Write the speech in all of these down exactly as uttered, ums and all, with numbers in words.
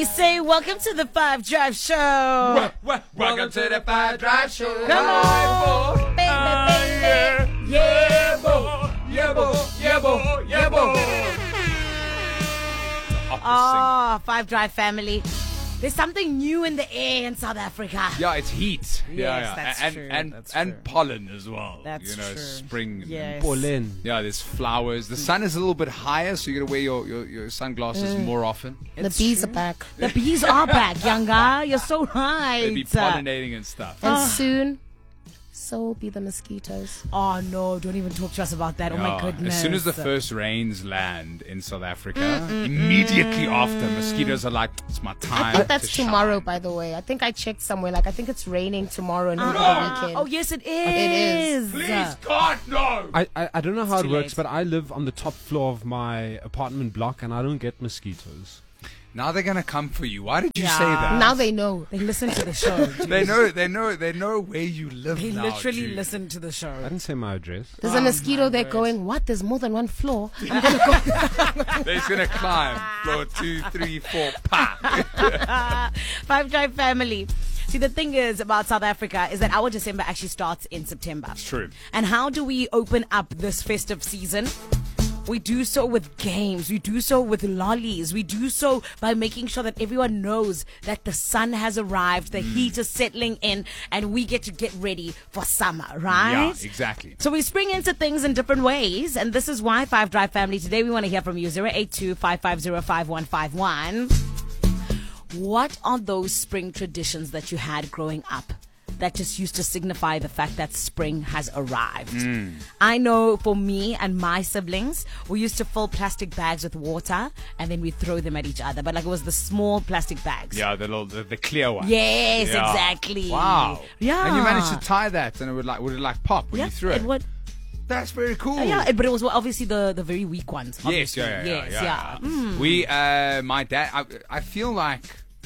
Say welcome to the Five Drive Show. Well, well, welcome to the Five Drive Show. Come on, baby, baby. Yeah, boy, yeah, boy, yeah, boy, yeah, boy. Oh, Five Drive family. There's something new in the air in South Africa. Yeah, it's heat. Yes, yeah, yeah. that's and true, and that's and true. pollen as well. That's you know, true. spring. Yes. Pollen. Yeah, there's flowers. The sun is a little bit higher, so you gotta wear your, your, your sunglasses more often. It's the bees true. are back. The bees are back, young guy. You're so right. They'd be pollinating and stuff. And soon, so will be the mosquitoes. Oh no! Don't even talk to us about that. Oh my Yeah, goodness! As soon as the first rains land in South Africa, immediately after, mosquitoes are like, it's my time. I think that's to tomorrow, shine. by the way. I think I checked somewhere. Like, I think it's raining tomorrow and over Ah, the weekend. oh yes, it is. It is. Please, God, no! I, I, I don't know how It's it too works, late. but I live on the top floor of my apartment block and I don't get mosquitoes. Now they're gonna come for you. Why did you Yeah. say that? Now they know. They listen to the show. dude. They know, they know, they know where you live They now. literally dude. listen to the I show. didn't say my address. There's a mosquito there going, what? There's more than one floor. They're just gonna climb floor two, three, four, pa. Five Drive family. See, the thing is about South Africa is that our December actually starts in September. It's true. And how do we open up this festive season? We do so with games. We do so with lollies. We do so by making sure that everyone knows that the sun has arrived, the heat is settling in, and we get to get ready for summer, right? Yeah, exactly. So we spring into things in different ways, and this is why Five Drive family, today we want to hear from you. zero eight two, five five zero, five one five one. What are those spring traditions that you had growing up that just used to signify the fact that spring has arrived? I know for me and my siblings, we used to fill plastic bags with water and then we throw them at each other. But like it was the small plastic bags. Yeah, the little, the, the clear one. Yes, Yeah. exactly. Wow. Yeah. And you managed to tie that, and it would like, would it like pop when Yeah, you threw it? it would. That's very cool. Yeah, it- but it was obviously the, the very weak ones. Yes, obviously. yeah, yeah, yeah. yes, yeah, yeah. yeah. Mm. We, uh, my dad, I, I feel like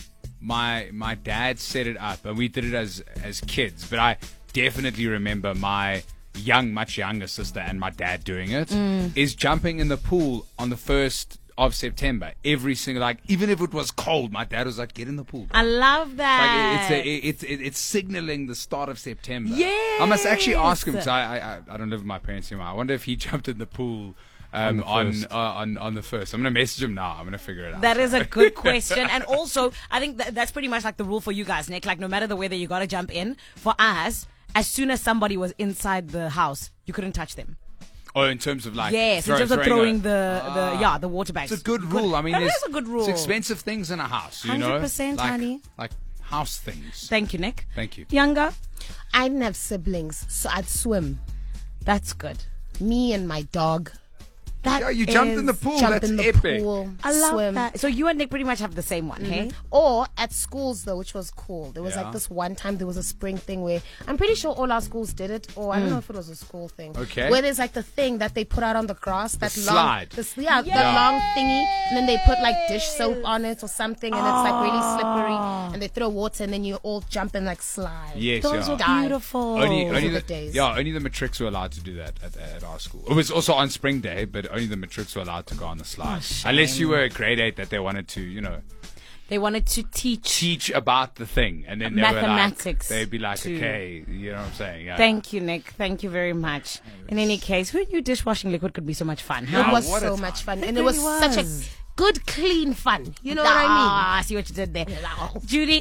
my my dad set it up, and we did it as as kids. But I definitely remember my young, much younger sister and my dad doing it. Mm. Is jumping in the pool on the first of September every single, like, even if it was cold, my dad was like, get in the pool. I love that. Like, it's a, it's it, it's signaling the start of September. I must actually ask him, because I, I I don't live with my parents anymore. I wonder if he jumped in the pool um, On on the on, uh, on on the first. I'm gonna message him now. I'm gonna figure it out. That is a good question. And also, I think that that's pretty much like the rule for you guys, Nick. Like, no matter the weather, you got to jump in. For us, as soon as somebody was inside the house, you couldn't touch them. Oh, in terms of like Yes, throw- in terms of throwing a- the, Ah. the yeah the water bags. It's a good rule. I mean, that there's- is a good rule. It's expensive things in a house, you know, one hundred percent, like, honey. like house things. Thank you, Nick. Thank you. Younger, I didn't have siblings, so I'd swim. that's good. Me and my dog. That Yeah, you jumped in the is- pool. Jump That's in the epic. pool. I love swim. that. So you and Nick pretty much have the same one, hey? Or at schools, though, which was cool. There was Yeah. like this one time there was a spring thing where I'm pretty sure all our schools did it, or I don't know if it was a school thing. Okay. Where there's like the thing that they put out on the grass, that long, slide. this, yeah, Yeah. the long thingy, and then they put like dish soap on it or something, and it's like really slippery, and they throw water, and then you all jump and like slide. Yes, Those yeah. were Dive. beautiful. Only, Those only were the, the days. yeah, only the matrics were allowed to do that at, at our school. It was also on spring day, but only the matrics were allowed to go on the slide, shame. unless you were a grade eight that they wanted to, you know, They wanted to teach. teach about the thing, and then they were like, Mathematics they'd be like, too. okay, you know what I'm saying? Yeah. Thank you, Nick. Thank you very much. In any case, who knew dishwashing liquid could be so much fun? Huh? It was what a so time. much fun, It and it was, really such was. a good, clean fun. You know what I Ah, I see what you did there. mean? Judy.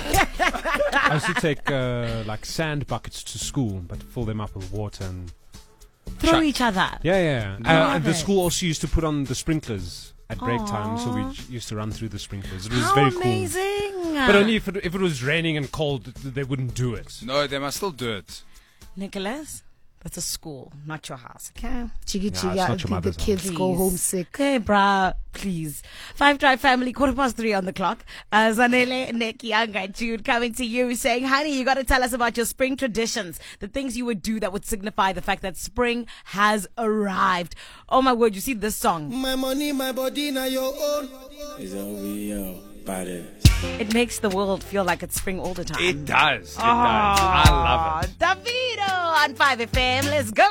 I used to take uh, like sand buckets to school, but fill them up with water and Throw Chuck. each other. yeah, yeah. yeah. Uh, and the it. school also used to put on the sprinklers at break time, so we j- used to run through the sprinklers. It was How very cool. amazing. But only if it, if it was raining and cold, th- they wouldn't do it. No, they must still do it. Nicholas, that's a school, not your house, okay? Chiggy it's chiggy, not I your think the mother's house. kids go Please. homesick. Hey, bruh, please. Five Drive family, quarter past three on the clock. Uh, Zanele, Nick, Younger, Jude coming to you saying, honey, you got to tell us about your spring traditions, the things you would do that would signify the fact that spring has arrived. Oh my word, you see this song? My money, my body, now your own. It's all we are, body. It makes the world feel like it's spring all the time. It does. It does. I love it. Davido on five F M. Let's go.